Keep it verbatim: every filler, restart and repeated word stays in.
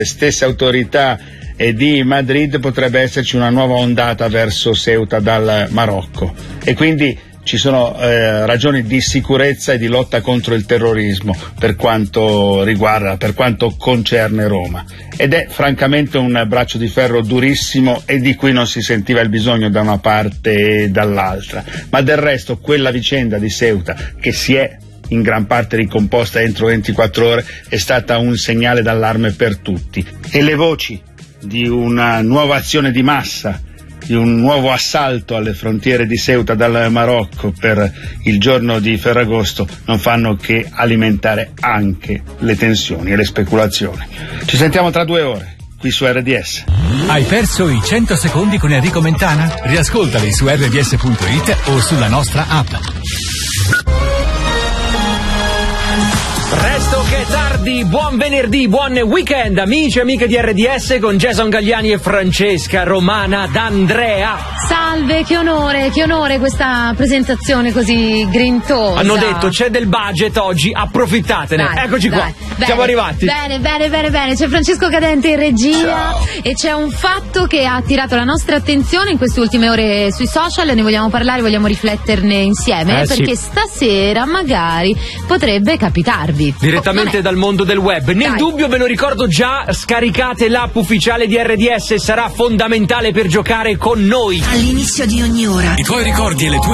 stesse autorità e di Madrid potrebbe esserci una nuova ondata verso Ceuta dal Marocco e quindi ci sono eh, ragioni di sicurezza e di lotta contro il terrorismo per quanto riguarda, per quanto concerne Roma, ed è francamente un braccio di ferro durissimo e di cui non si sentiva il bisogno da una parte e dall'altra, ma del resto quella vicenda di Ceuta, che si è in gran parte ricomposta entro ventiquattro ore, è stata un segnale d'allarme per tutti, e le voci di una nuova azione di massa, di un nuovo assalto alle frontiere di Ceuta dal Marocco per il giorno di Ferragosto non fanno che alimentare anche le tensioni e le speculazioni. Ci sentiamo tra due ore qui su R D S. Hai perso i cento secondi con Enrico Mentana? Riascoltali su R D S punto it o sulla nostra app. Presto che è tardi, buon venerdì, buon weekend amici e amiche di R D S con Jason Galliani e Francesca Romana D'Andrea. Salve, che onore, che onore questa presentazione così grintosa. Hanno detto c'è del budget oggi, approfittatene. Dai, Eccoci dai, qua, bene, siamo arrivati. Bene, bene, bene, bene. C'è Francesco Cadente in regia. Ciao. E c'è un fatto che ha attirato la nostra attenzione in queste ultime ore sui social e ne vogliamo parlare, vogliamo rifletterne insieme, eh, perché sì. stasera magari potrebbe capitarvi. Direttamente oh, dal mondo del web. Nel Dai. dubbio ve lo ricordo già, scaricate l'app ufficiale di R D S, sarà fondamentale per giocare con noi. All'inizio di ogni ora. I tuoi ricordi e le tue